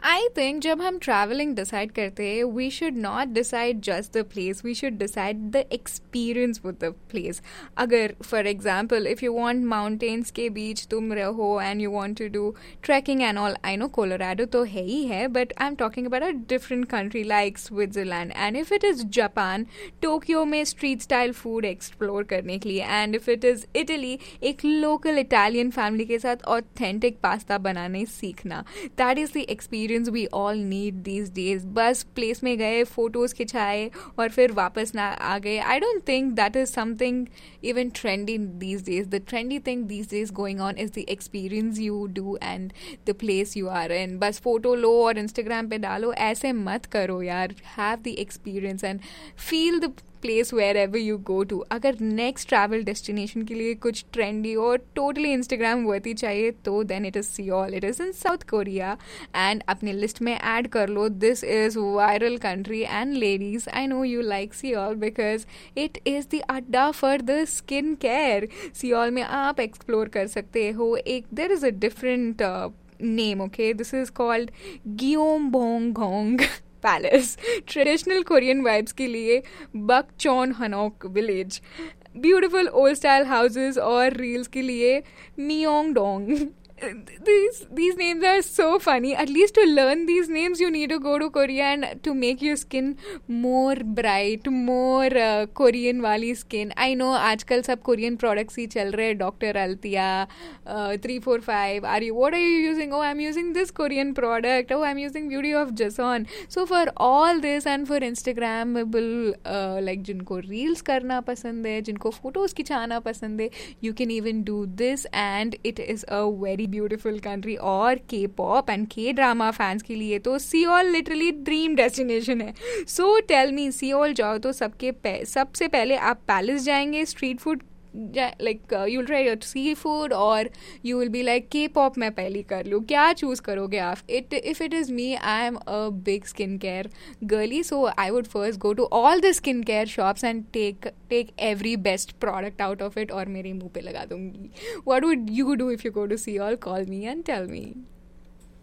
I think जब हम travelling decide करते हैं we should not decide just the place, we should decide the experience with the place. अगर for example if you want mountains के बीच तुम रहो and you want to do trekking and all, I know Colorado तो है ही है, but I am talking about a different country like Switzerland. And if it is Japan, Tokyo में street style food explore करने के लिए. And if it is Italy, एक local Italian family के साथ ऑथेंटिक पास्ता बनाने सीखना. That is the experience we all need these days. बस प्लेस में गए, फोटोज़ खिंचाए और फिर वापस ना आ गए. I don't think that is something even trendy these days. The trendy thing these days going on is the experience you do and the place you are in. बस photo लो और Instagram पे डालो, ऐसे मत करो यार. Have the experience and feel the place wherever you go to. अगर next travel destination के लिए कुछ ट्रेंडी और टोटली इंस्टाग्राम वर्दी चाहिए तो then it is Seoul. It is in south Korea and अपनी लिस्ट में ऐड कर लो. This is viral country and ladies I know you like Seoul because it is the अड्डा for the skin care. Seoul में आप explore कर सकते हो. एक there is a different name, okay? This is called Gyeongbong Palace. Traditional Korean vibes के लिए Bukchon Hanok Village. Beautiful old style houses और reels के लिए Myeongdong. These names are so funny. At least to learn these names you need to go to Korea and to make your skin more bright, more Korean वाली skin. I know आजकल सब Korean products ही चल रहे हैं. Dr. Althea, 345. What are you using? Oh, I'm using this Korean product. Oh, I'm using Beauty of Jason. So for all this and for Instagrammable, like जिनको reels करना पसंद है, जिनको photos खिंचाना पसंद है, you can even do this and it is a very beautiful country. और के pop and के ड्रामा फैंस के लिए तो सियोल लिटरली ड्रीम डेस्टिनेशन है. सो टेल मी, सियोल जाओ तो सबसे पहले आप पैलेस जाएंगे, street food like you'll try your seafood, or you will be like K-pop मैं पहली कर लूँ. क्या चूज़ करोगे आप? If it is me, I am a big skincare girly, so I would first go to all the skincare shops and take every best product out of it और मेरे मुंह पे लगा दूंगी. What would you do if you go to Seoul? Call me and tell me.